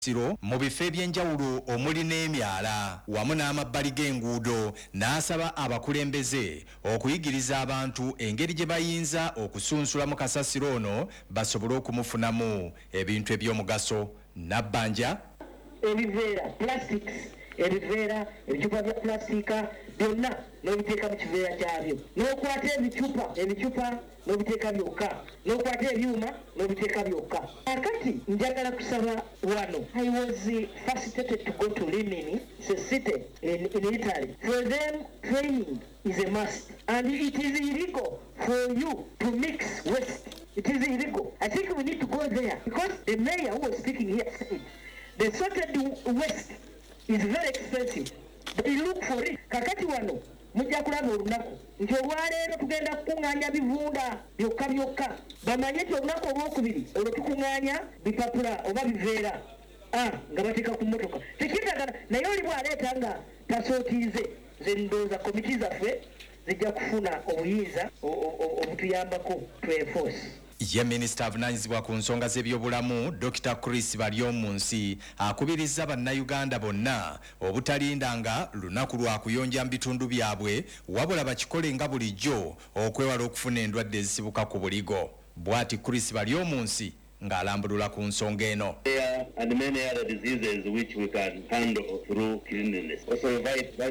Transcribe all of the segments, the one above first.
Siro mu bifo eby'enjawulo omuli n'emyala wamu n'amabbali g'enguudo n'asaba abakulembeze okuyigiriza abantu engeri gye bayinza okusunsulamu kasasiro ono basobole okumufunamu ebintu eby'omugaso. Nabbanja ebiveera plastics ebiveera ebicupa bya plastika byonna n'obiteeka mu kiveera kyabyo, n'okwata ebicupa n'obiteeka byokka, n'okwata ebyuma n'obiteeka byokka. Kakati njagala kusaba wano, I was fascinated to go to Rimini, it's a city in Italy. For them, training is a must, and it is illegal for you to mix waste. It is illegal. I think we need to go there because the mayor who was speaking here said the sorted waste is very expensive. But you look for it. Kakati wano mujja kulaba olunaku nti olwaleero tugenda kukuŋŋaanya bivunda byokka bamanye nti olunaku olwokubiri olwo tukuŋŋaanya bipapula oba biveera nga bateeka ku mmotoka. Tekitagala naye oli bw'aleeta nga tasootiize, ze ndowooza komiti zaffe zijja kufuna obuyinza obutuyambako to enforce. Ye Minisita avunaanyizibwa ku nsonga z'ebyobulamu Dr. Chris Baryomunsi akubiriza bannayuganda bonna obutalindanga lunaku lwa kuyonja mu bitundu byabwe wabula bakikole nga bulijjo okwewala okufuna endwadde ezisibuka ku buligo. Bw'ati Chris Baryomunsi ng'alambulula ku nsonga eno. And many other diseases which we can handle through cleanliness. Also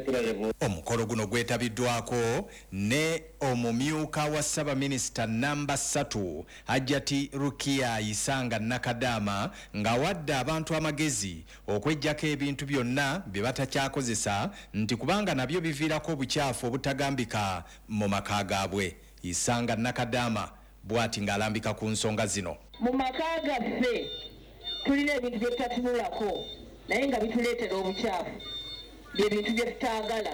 omukolo guno gwetabiddwako ne omumyuka wa Ssaabaminisita namba 3 Hajjati Rukia Isanga Nakadama ng'awadde abantu amagezi okweggyako ebintu byonna bye batakyakozesa nti kubanga nabyo biviirako obukyafu obutagambika mu maka gaabwe. Isanga Nakadama bw'ati ng'alambika ku nsonga zino. Mu maka gaffe tulina ebintu bye tutatunulako naye nga bituleetera obukyafu, byebintu bye tutaagala.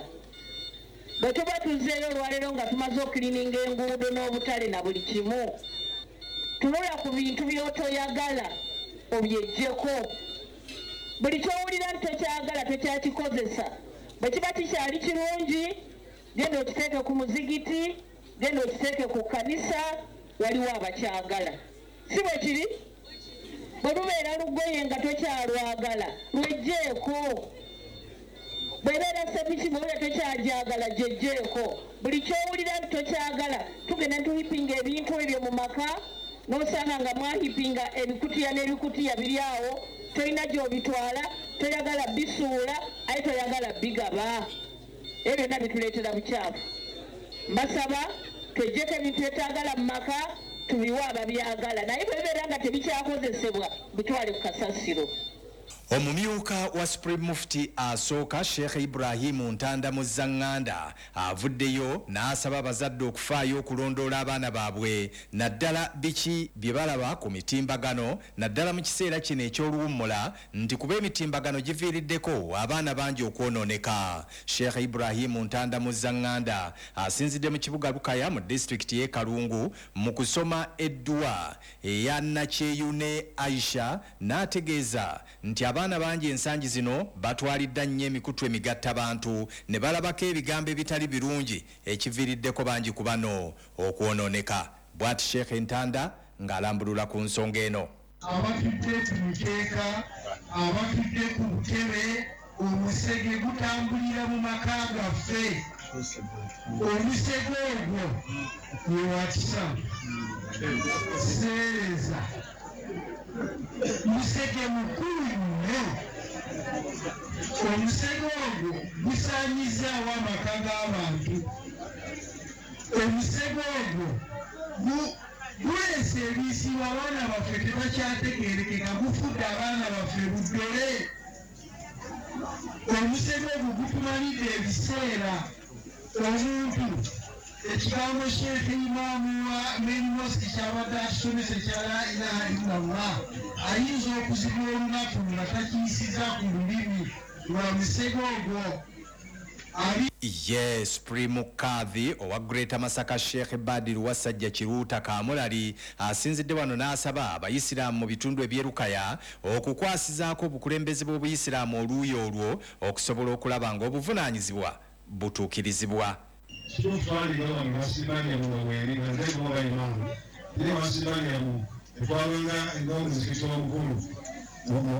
Bwe tuba tuzzeeyo olwaleero nga tumaze okirininga enguudo n'obutale na buli kimu, tunula ku bintu by'otoyagala obyeggyeko. Buli ky'owulira nti tokyagala tokyakikozesa. Bwe kiba kikyali kirungi genda okiteeke ku muzigiti, genda okiteeke ku kkanisa, waliwo abakyagala. Si bwe kiri? Bwe lubeera lugoye nga tokyalwagala lweggyeko. Bwebeera sepiki bwewera tokyajagala gyeggyeko. Buli kyowulira nti tokyagala tugenda tuhipinga ebintu ebyo mu maka n'osanga nga mwahipinga ebikutiya n'ebikutiya biri awo, tolina gy'obitwala, toyagala bisuula aye toyagala bigaba. Ebyo byonna bituleetera bukyafu. Mbasaba tweggyeko ebintu byetwagala mu maka tubiwe ababyagala, naye bwebeera nga tebikyakozesebwa bitwale ku kasasiro. Omumyuka wa Supreme Mufti asooka Sheikh Ibrahim Ntanda Muzaŋŋanda avuddeyo n'asaba abazadde okufaayo okulondoola abaana baabwe naddala biki bye balaba ku mitimbagano naddala mu kiseera kino eky'oluwummula nti kuba emitimbagano giviiriddeko abaana bangi okwonooneka. Sheikh Ibrahim Ntanda Muzaŋŋanda asinzidde mu kibuga Lukaya mu disitulikiti y'e Kalungu mu kusoma edduwa eya Nakyeyune Aisha n'ategeeza nti abaana bangi ensangi zino batwalidda nnyo emikutu emigatta bantu ne balabako ebigambo ebitali birungi ekiviiriddeko bangi ku bano okwonooneka. Bw'ati Sheikh Ntanda ng'alambulula ku nsonga eno. Abatudde ku mukeeka, abatudde ku butebe, omusege gutambulira mu maka gaffe. Omusege ogwo ye wa kisa seereza musege mukulu nnyo. Omusege ogwo gusaanyizaawo amaka g'abantu. Omusege ogwo guleese ebisiibo abaana baffe tebakyategeerekeka, gufudde abaana baffe buddole. Omusege ogwo gutumalidde ebiseera omuntu ekigambo Sheikh Imaamu wa Main Mosque kyabadde akisomesa ekya la ilaha illallah ayinza okuzibwa olunaku nga takiyisiza ku lulimi lwa musege ogwo. Yes, Supreme Kadhi owa Greater Masaka Sheikh Badru Wasajja Kiruuta Kamulali asinzidde wano n'asaba abayisiraamu mu bitundu eby'Erukaya okukwasizaako obukulembeze bw'obuyisiraamu oluuyi olwo okusobola okulaba ng'obuvunaanyizibwa butuukirizibwa. Kitwalira wano wasimanya mu weri nga nze boba imamu. Ile wasimanya mu ekwanga ngo muzikito omukulu.